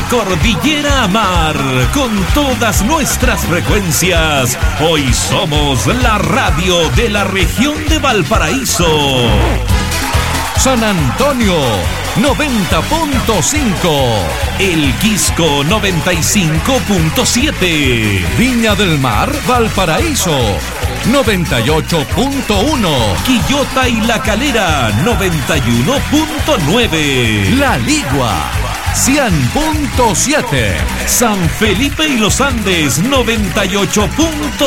cordillera a mar, con todas nuestras frecuencias. Hoy somos la radio de la región de Valparaíso. San Antonio 90.5, El Quisco 95.7, Viña del Mar, Valparaíso 98.1, Quillota y La Calera 91.9, La Ligua 100.7, San Felipe y Los Andes 98.7.